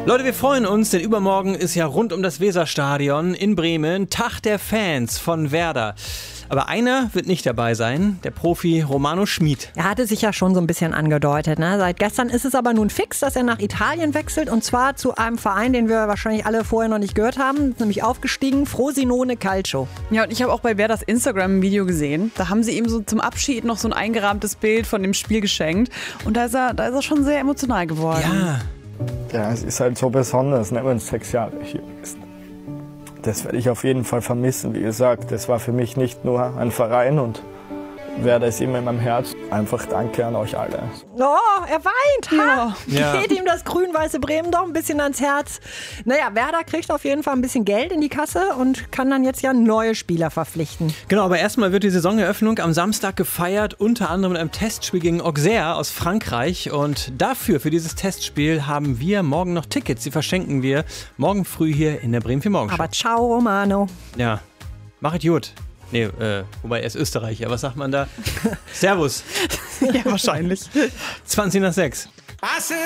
Leute, wir freuen uns, denn übermorgen ist ja rund um das Weserstadion in Bremen Tag der Fans von Werder. Aber einer wird nicht dabei sein, der Profi Romano Schmid. Er hatte sich ja schon so ein bisschen angedeutet. Ne? Seit gestern ist es aber nun fix, dass er nach Italien wechselt. Und zwar zu einem Verein, den wir wahrscheinlich alle vorher noch nicht gehört haben. Nämlich aufgestiegen, Frosinone Calcio. Ja, und ich habe auch bei Werders Instagram ein Video gesehen. Da haben sie ihm so zum Abschied noch so ein eingerahmtes Bild von dem Spiel geschenkt. Und da ist er schon sehr emotional geworden. Ja, es ist halt so besonders, ne, wenn es 6 Jahre hier ist. Das werde ich auf jeden Fall vermissen. Wie gesagt, das war für mich nicht nur ein Verein und Werder ist immer in meinem Herz. Einfach danke an euch alle. Oh, er weint. Ja. Geht ihm das grün-weiße Bremen doch ein bisschen ans Herz. Naja, Werder kriegt auf jeden Fall ein bisschen Geld in die Kasse und kann dann jetzt ja neue Spieler verpflichten. Genau, aber erstmal wird die Saisoneröffnung am Samstag gefeiert, unter anderem mit einem Testspiel gegen Auxerre aus Frankreich. Und dafür, für dieses Testspiel, haben wir morgen noch Tickets. Die verschenken wir morgen früh hier in der Bremen 4 Morgenshow. Aber ciao, Romano. Ja, mach es gut. Nee, wobei er ist Österreicher. Was sagt man da? Servus. Ja, wahrscheinlich. 20 nach 6.